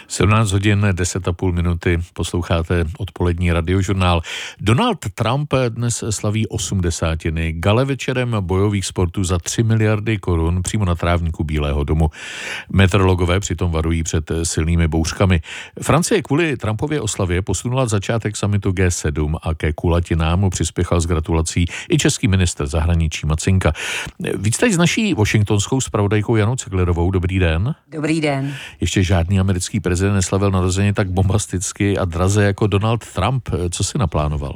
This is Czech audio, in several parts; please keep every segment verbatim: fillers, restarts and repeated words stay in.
sedmnáct hodin deset a půl minuty, posloucháte odpolední radiožurnál. Donald Trump dnes slaví osmdesátiny, gale večerem bojových sportů za tři miliardy korun přímo na trávníku Bílého domu. Meteorologové přitom varují před silnými bouřkami. Francie kvůli Trumpově oslavě posunula začátek summitu G sedm a ke kulatinám mu přispěchal s gratulací i český ministr zahraničí Macinka. Víc teď s naší washingtonskou zpravodajkou Janou Ceglerovou. Dobrý den. Dobrý den. Ještě žádný americký prezident neslavil narozeniny tak bombasticky a draze jako Donald Trump. Co si naplánoval?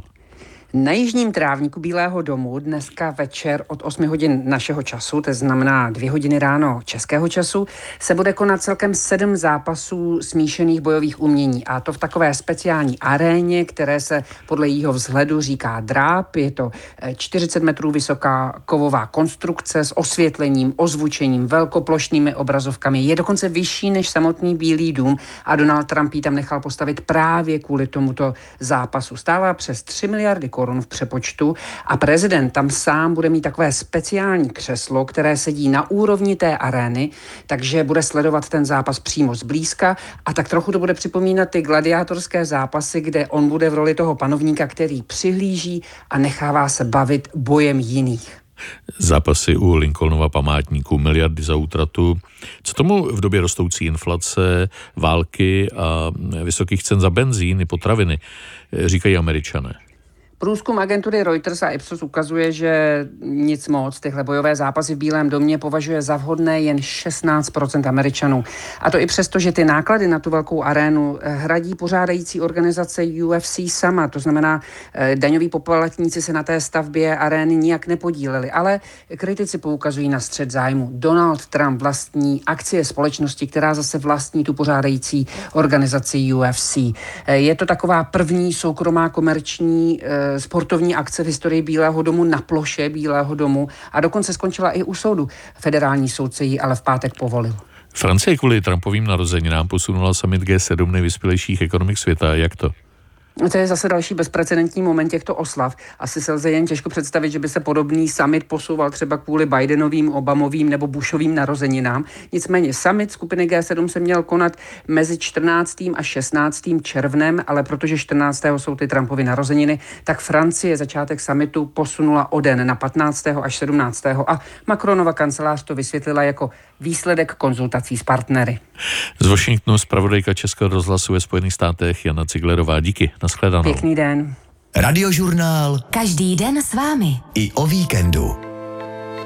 Na jižním trávníku Bílého domu dneska večer od osmi hodin našeho času, to znamená dvě hodiny ráno českého času, se bude konat celkem sedm zápasů smíšených bojových umění. A to v takové speciální aréně, které se podle jejího vzhledu říká dráp. Je to čtyřicet metrů vysoká kovová konstrukce s osvětlením, ozvučením, velkoplošnými obrazovkami. Je dokonce vyšší než samotný Bílý dům a Donald Trump ji tam nechal postavit právě kvůli tomuto zápasu. Stává přes tři miliardy korun v přepočtu a prezident tam sám bude mít takové speciální křeslo, které sedí na úrovni té arény, takže bude sledovat ten zápas přímo zblízka a tak trochu to bude připomínat ty gladiátorské zápasy, kde on bude v roli toho panovníka, který přihlíží a nechává se bavit bojem jiných. Zápasy u Lincolnova památníku, miliardy za útratu. Co tomu v době rostoucí inflace, války a vysokých cen za benzín i potraviny říkají Američané? Průzkum agentury Reuters a Ipsos ukazuje, že nic moc. Tyhle bojové zápasy v Bílém domě považuje za vhodné jen šestnáct procent Američanů. A to i přesto, že ty náklady na tu velkou arénu hradí pořádající organizace U F C sama. To znamená, daňoví poplatníci se na té stavbě arény nijak nepodíleli. Ale kritici poukazují na střet zájmu. Donald Trump vlastní akcie společnosti, která zase vlastní tu pořádající organizaci U F C. Je to taková první soukromá komerční sportovní akce v historii Bílého domu na ploše Bílého domu a dokonce skončila i u soudu. Federální soudce ji ale v pátek povolil. Francie kvůli Trumpovým narozeninám posunula summit G sedm nejvyspělejších ekonomik světa. Jak to? To je zase další bezprecedentní moment těchto oslav. Asi se lze jen těžko představit, že by se podobný summit posouval třeba kvůli Bidenovým, Obamovým nebo Bushovým narozeninám. Nicméně summit skupiny G sedm se měl konat mezi čtrnáctým a šestnáctým červnem, ale protože čtrnáctého jsou ty Trumpovy narozeniny, tak Francie začátek summitu posunula o den na patnáctého až sedmnáctého a Macronova kancelář to vysvětlila jako výsledek konzultací s partnery. Z Washingtonu zpravodajka Českého rozhlasu ve Spojených státech Jana Ciglerová. Díky. Nashledanou. Pěkný den. Radiožurnál. Každý den s vámi. I o víkendu.